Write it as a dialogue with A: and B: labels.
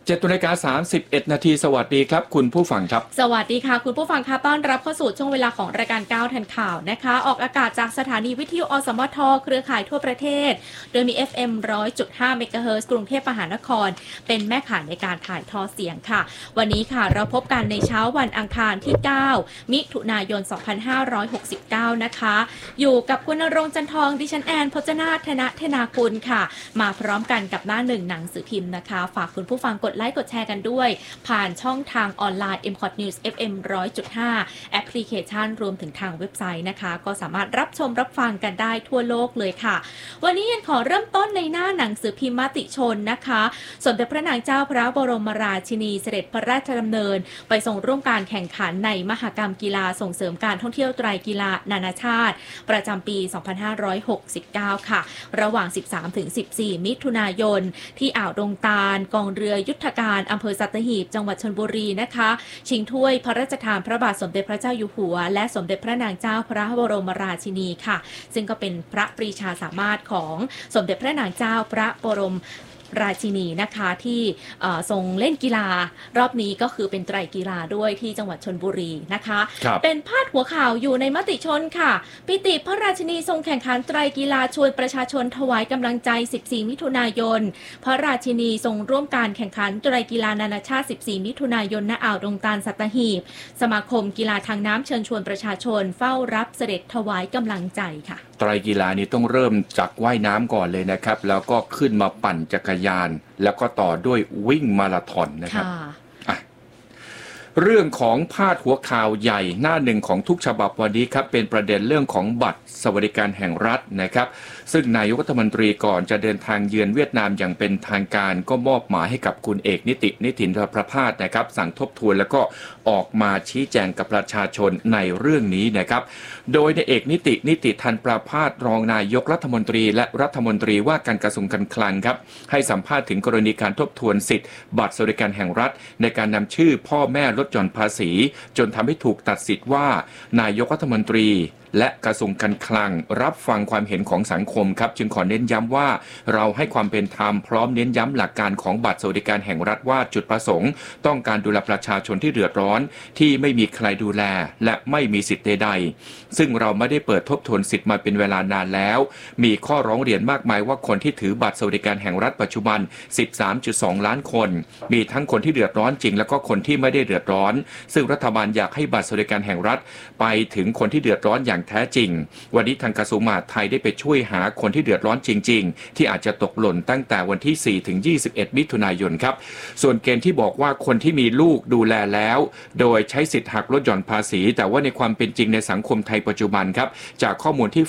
A: 7:31 นาทีสวัสดีครับคุณผู้ฟังครับ
B: สวัสดีค่ะคุณผู้ฟังค่ะต้อนรับเข้าสู่ช่วงเวลาของรายการ9ทันข่าวนะคะออกอากาศจากสถานีวิทยุอสมทเครือข่ายทั่วประเทศโดยมี FM 100.5 เมกะเฮิรตซ์กรุงเทพมหานครเป็นแม่ข่ายในการถ่ายทอดเสียงค่ะวันนี้ค่ะเราพบกันในเช้าวันอังคารที่9มิถุนายน2569นะคะอยู่กับคุณณรงค์จันทองดิฉันแอนพจนาถธนเทนากุลค่ะมาพร้อมกันกับหน้าหนึ่งหนังสือพิมพ์นะคะฝากคุณผู้ฟังกดไลค์กดแชร์กันด้วยผ่านช่องทางออนไลน์ MCOT News FM 100.5 แอปพลิเคชันรวมถึงทางเว็บไซต์นะคะก็สามารถรับชมรับฟังกันได้ทั่วโลกเลยค่ะวันนี้ยังขอเริ่มต้นในหน้าหนังสือพิมพ์มติชนนะคะสมเด็จพระนางเจ้าพระบรมราชินีเสด็จพระราชดำเนินไปทรงร่วมการแข่งขันในมหกรรมกีฬาส่งเสริมการท่องเที่ยวไตรกีฬานานาชาติประจำปี 2569 ค่ะระหว่าง 13-14 มิถุนายนที่อ่าวดงตาลกองเรือยุทธการอำเภอสัตหีบจังหวัดชลบุรีนะคะชิงถ้วยพระราชทานพระบาทสมเด็จพระเจ้าอยู่หัวและสมเด็จพระนางเจ้าพระบรมราชินีค่ะซึ่งก็เป็นพระปรีชาสามารถของสมเด็จพระนางเจ้าพระบรมราชินีนะคะที่ทรงเล่นกีฬารอบนี้ก็คือเป็นไตรกีฬาด้วยที่จังหวัดชลบุรีนะคะเป็นพาดหัวข่าวอยู่ในมติชนค่ะปิติพระราชินีทรงแข่งขันไตรกีฬาชวนประชาชนถวายกำลังใจ14มิถุนายนพระราชินีทรงร่วมการแข่งขันไตรกีฬานานาชาติ14มิถุนายนณอ่าวดงตาลสัตหีบสมาคมกีฬาทางน้ำเชิญชวนประชาชนเฝ้ารับเสด็จถวายกำลังใจค่ะ
A: ไตรกีฬานี้ต้องเริ่มจากว่ายน้ำก่อนเลยนะครับแล้วก็ขึ้นมาปั่นจักรยานแล้วก็ต่อด้วยวิ่งมาราธอนนะครับเรื่องของพาดหัวข่าวใหญ่หน้าหนึ่งของทุกฉบับวันนี้ครับเป็นประเด็นเรื่องของบัตรสวัสดิการแห่งรัฐนะครับซึ่งนายกรัฐมนตรีก่อนจะเดินทางเยือนเวียดนามอย่างเป็นทางการก็มอบหมายให้กับคุณเอกนิตินประภาสนะครับสั่งทบทวนแล้วก็ออกมาชี้แจงกับประชาชนในเรื่องนี้นะครับโดยในเอกนิติทันประภาสรองนายกรัฐมนตรีและรัฐมนตรีว่าการกระทรวงการคลังครับให้สัมภาษณ์ถึงกรณีการทบทวนสิทธิ์บัตรสวัสดิการแห่งรัฐในการนำชื่อพ่อแม่ลดหย่อนภาษีจนทำให้ถูกตัดสิทธิ์ว่านายกรัฐมนตรีและกระทรวงการคลังรับฟังความเห็นของสังคมครับจึงขอเน้นย้ำว่าเราให้ความเป็นธรรมพร้อมเน้นย้ำหลักการของบัตรสวัสดิการแห่งรัฐว่าจุดประสงค์ต้องการดูแลประชาชนที่เดือดร้อนที่ไม่มีใครดูแลและไม่มีสิทธิ์ใดๆซึ่งเราไม่ได้เปิดทบทวนสิทธิ์มาเป็นเวลานานแล้วมีข้อร้องเรียนมากมายว่าคนที่ถือบัตรสวัสดิการแห่งรัฐปัจจุบัน 13.2 ล้านคนมีทั้งคนที่เดือดร้อนจริงแล้วก็คนที่ไม่ได้เดือดร้อนซึ่งรัฐบาลอยากให้บัตรสวัสดิการแห่งรัฐไปถึงคนที่เดือดร้อนอย่างแท้จริงวันนี้ทางกระทรวงมหาดไทยได้ไปช่วยหาคนที่เดือดร้อนจริงๆที่อาจจะตกหล่นตั้งแต่วันที่ 4-21 มิถุนายนครับส่วนเกณฑ์ที่บอกว่าคนที่มีลูกดูแลแล้วโดยใช้สิทธิ์หักลดหย่อนภาษีแต่ว่าในความเป็นจริงในสังคมไทยปัจจุบันครับจากข้อมูลที่